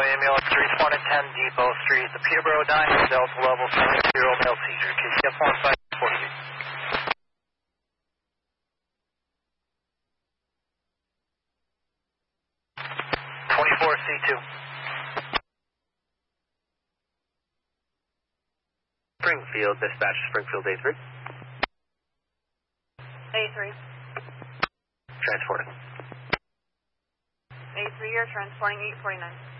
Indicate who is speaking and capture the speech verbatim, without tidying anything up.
Speaker 1: ambulance three twenty ten Depot Street, the Peterborough Diner, Delta level seventy-zero male seizure, K C F one five forty-eight. twenty-four C two.
Speaker 2: Springfield, dispatch Springfield A three.
Speaker 3: A three.
Speaker 2: Transporting.
Speaker 3: A three, you're transporting eight forty-nine.